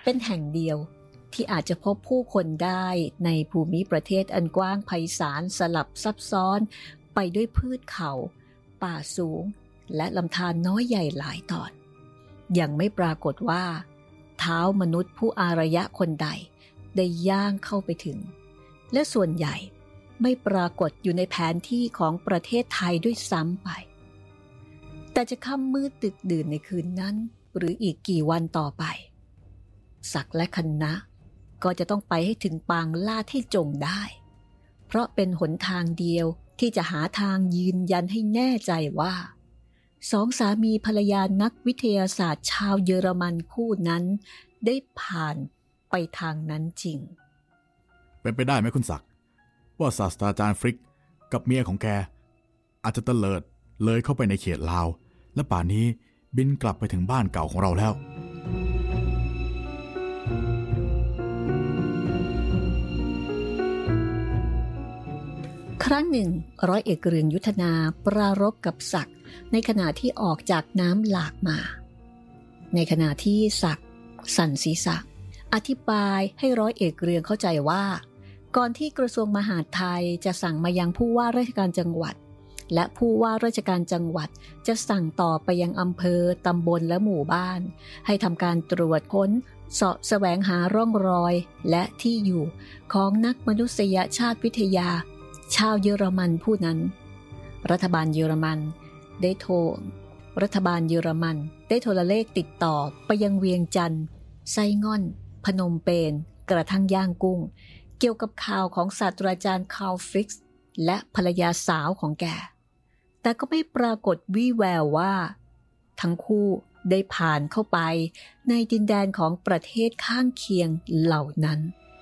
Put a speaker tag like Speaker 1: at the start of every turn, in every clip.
Speaker 1: เป็นแห่งเดียวที่อาจจะพบผู้คนได้ในภูมิประเทศอันกว้างไพศาลสลับซับซ้อนไปด้วยพืชเขาป่าสูงและลำธารน้อยใหญ่หลายตอนยังไม่ปรากฏว่าเท้ามนุษย์ผู้อารยะคนใดได้ย่างเข้าไปถึงและส่วนใหญ่ไม่ปรากฏอยู่ในแผนที่ของประเทศไทยด้วยซ้ำไปแต่จะค่ำมืดดึกดื่นในคืนนั้นหรืออีกกี่วันต่อไปศักดิ์และคณะก็จะต้องไปให้ถึงปางลาดให้จงได้เพราะเป็นหนทางเดียวที่จะหาทางยืนยันให้แน่ใจว่าสองสามีภรรยานักวิทยาศาสตร์ชาวเยอรมันคู่นั้นได้ผ่านไปทางนั้นจริง
Speaker 2: เป็นไปได้ไหมคุณศักดิ์ว่าศาสตราจารย์ฟริกกับเมียของแกอาจจะเตลิดเลยเข้าไปในเขตลาวและป่านนี้บินกลับไปถึงบ้านเก่าของเราแล้ว
Speaker 1: ครั้งหนึ่งร้อยเอกเรืองยุทธนาปรารภกับศักดิ์ในขณะที่ออกจากน้ำหลากมาในขณะที่ศักดิ์สั่นศีรษะอธิบายให้ร้อยเอกเรืองเข้าใจว่าก่อนที่กระทรวงมหาดไทยจะสั่งมายังผู้ว่าราชการจังหวัดและผู้ว่าราชการจังหวัดจะสั่งต่อไปยังอำเภอตำบลและหมู่บ้านให้ทำการตรวจค้นเสาะแสวงหาร่องรอยและที่อยู่ของนักมนุษยชาติวิทยาชาวเยอรมันผู้นั้นรัฐบาลเยอรมันได้โทรเลขติดต่อไปยังเวียงจันทร์ไซง่อนพนมเปญกระทั่งย่างกุ้งเกี่ยวกับข่าวของศาสตราจารย์คาร์ลฟริกซ์และภรรยาสาวของแกแต่ก็ไม่ปรากฏวี่แววว่าทั้งคู่ได้ผ่านเข้าไปในดินแดนของประเทศข้างเคียงเหล่านั้น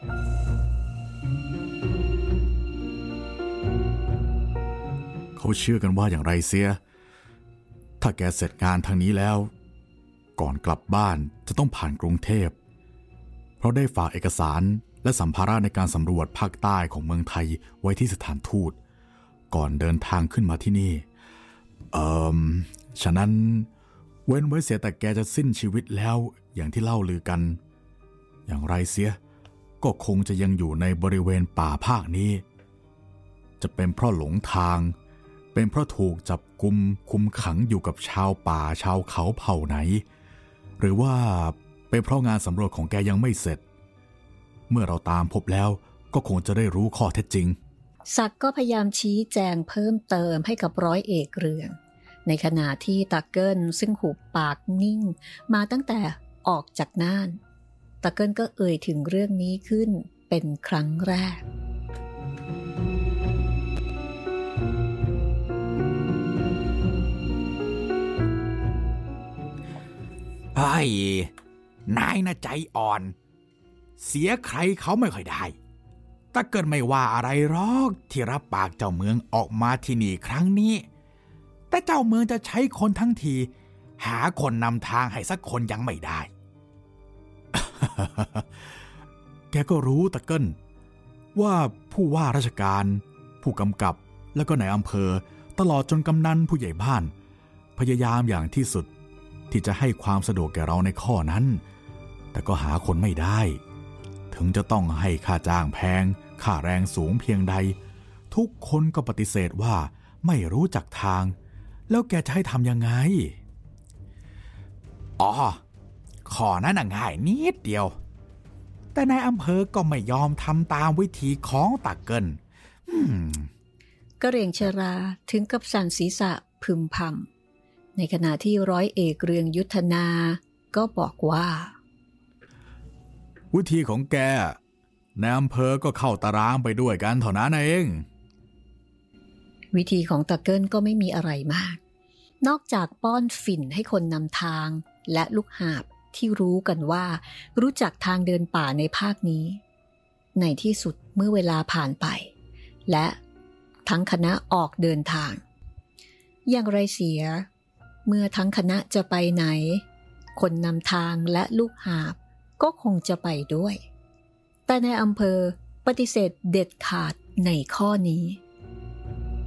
Speaker 2: เขาเชื่อกันว่าอย่างไรเสียถ้าแกเสร็จงานทางนี้แล้วก่อนกลับบ้านจะต้องผ่านกรุงเทพเพราะได้ฝากเอกสารและสัมภาระในการสำรวจภาคใต้ของเมืองไทยไว้ที่สถานทูตก่อนเดินทางขึ้นมาที่นี่ฉะนั้นเว้นไว้เสียแต่แกจะสิ้นชีวิตแล้วอย่างที่เล่าลือกันอย่างไรเสียก็คงจะยังอยู่ในบริเวณป่าภาคนี้จะเป็นเพราะหลงทางเป็นเพราะถูกจับกุมคุมขังอยู่กับชาวป่าชาวเขาเผ่าไหนหรือว่าเป็นเพราะงานสำรวจของแกยังไม่เสร็จเมื่อเราตามพบแล้วก็คงจะได้รู้ข้อเท็จจริง
Speaker 1: ศักดิ์ก็พยายามชี้แจงเพิ่มเติมให้กับร้อยเอกเรืองในขณะที่ตาเกิลซึ่งหุบปากนิ่งมาตั้งแต่ออกจากน่านตาเกิลก็เอ่ยถึงเรื่องนี้ขึ้นเป็นครั้งแรก
Speaker 3: เฮ้ยนายน่ะใจอ่อนเสียใครเขาไม่ค่อยได้แต่เกิดไม่ว่าอะไรหรอกที่รับปากเจ้าเมืองออกมาที่นี่ครั้งนี้แต่เจ้าเมืองจะใช้คนทั้งทีหาคนนำทางให้สักคนยังไม่ได้
Speaker 2: แกก็รู้ตะเกิ้ลว่าผู้ว่าราชการผู้กำกับแล้วก็นายอำเภอตลอดจนกำนันผู้ใหญ่บ้านพยายามอย่างที่สุดที่จะให้ความสะดวกแก่เราในข้อนั้นแต่ก็หาคนไม่ได้ถึงจะต้องให้ค่าจ้างแพงค่าแรงสูงเพียงใดทุกคนก็ปฏิเสธว่าไม่รู้จักทางแล้วแกจะให้ทำยังไง
Speaker 3: ข้อนั้นง่ายนิดเดียวแต่นายอำเภอก็ไม่ยอมทำตามวิธีของตาเกิล
Speaker 1: กระเหรี่ยงชราถึงกับสั่นศีรษะพึมพำในขณะที่ร้อยเอกเรืองยุทธนาก็บอกว่า
Speaker 2: วิธีของแกนายอำเภอก็เข้าตารางไปด้วยกันเท่านั้นเอง
Speaker 1: วิธีของตาเกิลก็ไม่มีอะไรมากนอกจากป้อนฝิ่นให้คนนำทางและลูกหาบที่รู้กันว่ารู้จักทางเดินป่าในภาคนี้ในที่สุดเมื่อเวลาผ่านไปและทั้งคณะออกเดินทางอย่างไรเสียเมื่อทั้งคณะจะไปไหนคนนำทางและลูกหาบก็คงจะไปด้วยแต่ในอำเภอปฏิเสธเด็ดขาดในข้อนี้